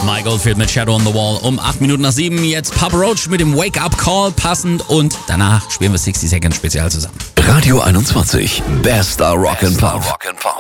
Mike Oldfield mit Shadow on the Wall um 8 Minuten nach 7. Jetzt Papa Roach mit dem Wake-up Call passend und danach spielen wir 60 Seconds Spezial zusammen. Radio 21, bester Rock and Pop.